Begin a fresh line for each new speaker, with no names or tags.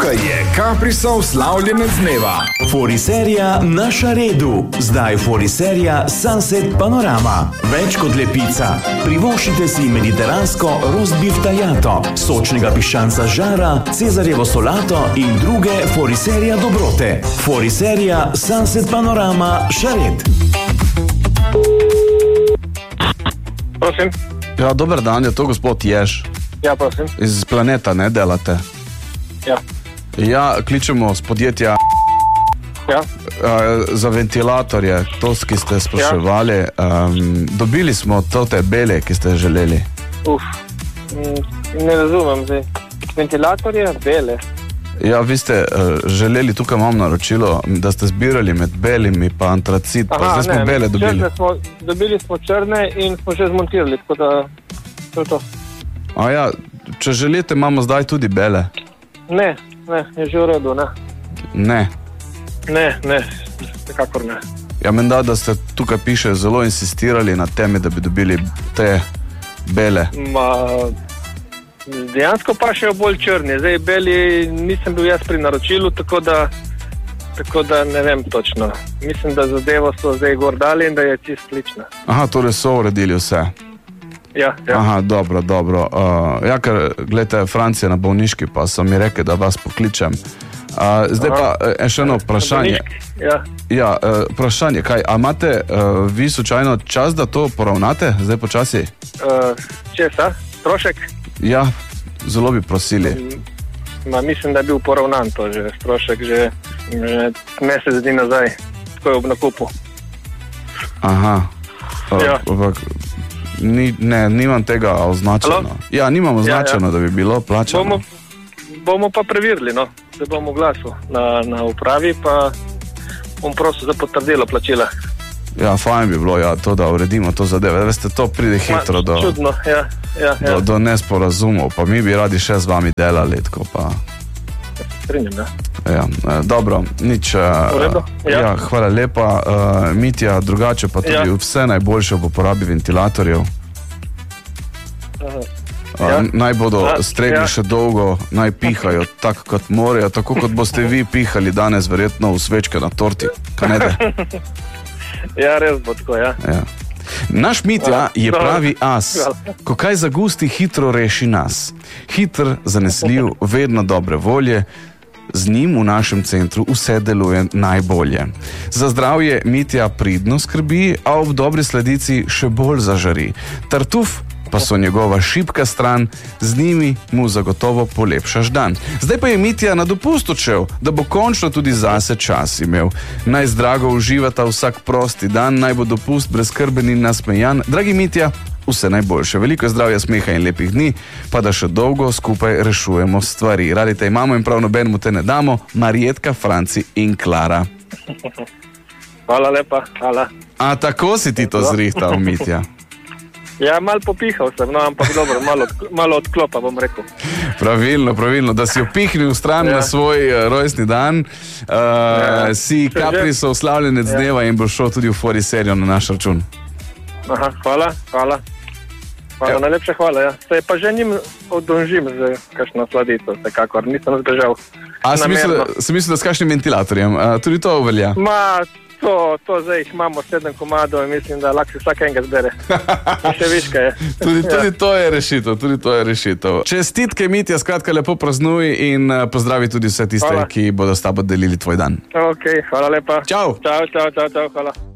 Tukaj je Caprisov slavljenec dneva.
Foriserija na Šaredu. Zdaj foriserija Sunset Panorama. Več kot lepica. Privoščite si mediteransko roast beef tajato, sočnega piščanca žara, cezarjevo solato in druge foriserija dobrote. Foriserija Sunset Panorama Šared.
Prosim.
Ja, dober dan, je to gospod Jež.
Ja, prosim.
Iz Planeta, ne delate?
Ja.
Ja, kličemo z podjetja
Ja.
Za ventilatorje, to, ki ste spraševali. Dobili smo te bele, ki ste želeli.
Ne razumem zdaj. Ventilatorje, bele.
Ja, vi ste želeli, tukaj imam naročilo, da ste zbirali med belimi pa antracit, pa zdaj smo bele dobili.
Dobili smo črne in smo že zmontirali, tako da to je to.
A ja, če želite, imamo zdaj tudi bele.
Ne, je že v redu, ne.
Ne.
Ne, nekakor ne.
Ja, menda, da ste tukaj piše zelo insistirali na temi, da bi dobili te bele.
Dejansko pa še bolj črni. Zdaj beli nisem bil jaz pri naročilu, tako da ne vem točno. Mislim, da zadevo so zdaj gor dali in da je čist lična.
Aha, torej so uredili vse.
Ja.
Aha, dobro. Ja, ker, gledajte, Francija na bolniški, pa so mi rekli, da vas pokličem. Zdaj pa še eno vprašanje. Ja, vprašanje, kaj, a imate vi slučajno čas, da to poravnate, zdaj počasi?
Česa? Strošek?
Ja, zelo bi prosili.
Mislim, da je bil poravnan to že, strošek že mesec dni nazaj, tako je ob nakupu.
Aha.
Ja.
Nimam tega označeno.
Halo?
Ja, nimam označeno, da bi bilo plačano.
Bomo pa preverili, no. Se bom oglasil na upravi, pa bom prosil za potrdilo plačila.
Ja, fajn bi bilo, ja, to, da uredimo to zadeve. Veste, to pride hitro
čudno, ja.
Do nesporazumov, pa mi bi radi še z vami delali, tako pa...
Strinjam, ja.
Ja, dobro, nič. Ja, hvala lepa. Mitja, drugače pa tudi vse najboljše v uporabi ventilatorjev. Naj bodo stregli še dolgo, naj pihajo tako, kot morajo, tako kot boste vi pihali danes verjetno v svečke na torti. Kaj ne de?
Ja, res bo tako, ja.
Naš Mitja je pravi as. Ko kaj zagusti, hitro reši nas. Hitr, zanesljiv, vedno dobre volje. Z njim v našem centru vse deluje najbolje. Za zdravje Mitja pridno skrbi, a ob dobri sladici še bolj zažari. Tartuf pa so njegova šibka stran, z njimi mu zagotovo polepšaš dan. Zdaj pa je Mitja na dopust odšel, da bo končno tudi zase čas imel. Naj zdrago uživata vsak prosti dan, naj bo dopust brezskrben in nasmejan. Dragi Mitja, vse najboljše. Veliko zdravja, smeha in lepih dni, pa da še dolgo skupaj rešujemo stvari. Radi te imamo in prav nobenemu te ne damo. Marjetka, Franci in Klara.
Hvala lepa, hvala.
A tako si ti to zrihtal, Mitja?
Ja, malo popihal sem, no, ampak dobro, malo odklopa, bom rekel.
Pravilno, da si jo pihnil v stran na svoj rojstni dan. Si Caprisov slavljenec dneva in bo šel tudi v foriserijo na naš račun.
Aha, hvala. Najlepša hvala, ja. Se pa že njim odonžim za kakšno sladico, vsekakor, nisem zbežal.
A si mislil, da s kakšnim ventilatorjem? Tudi to uvelja?
To zdaj jih imamo 7 komadov in mislim, da lahko si vsak enega zbere. In še viška je.
Tudi to je rešitev. Čestitke, Mitja, skratka lepo praznuj in pozdravi tudi vse tiste, ki bodo s tabo delili tvoj dan.
Ok, hvala lepa.
Čau.
Čau, hvala.